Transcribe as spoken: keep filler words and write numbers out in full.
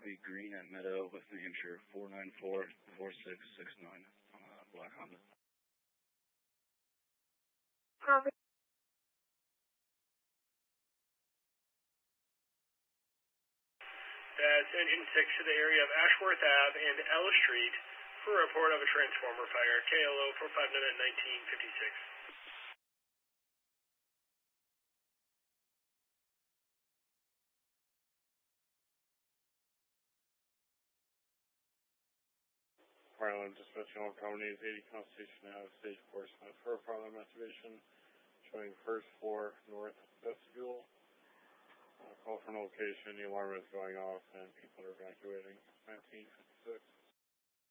Copy green at Meadow, West New Hampshire, four nine four, four six six nine, uh, black Honda. Copy. That's Engine six to the area of Ashworth Ave and Ella Street for a report of a transformer fire. K L O four five nine nineteen fifty-six. Maryland Dispatching All Companies, eighty Constitution Ave, stage enforcement for a fire alarm activation showing first floor north vestibule. Uh, call from location, the alarm is going off and people are evacuating. nineteen fifty-six.